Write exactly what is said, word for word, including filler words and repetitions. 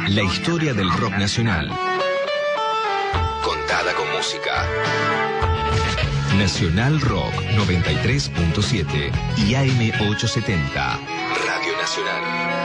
La historia del rock nacional. Contada con música. Nacional Rock noventa y tres punto siete y A M ochocientos setenta. Radio Nacional.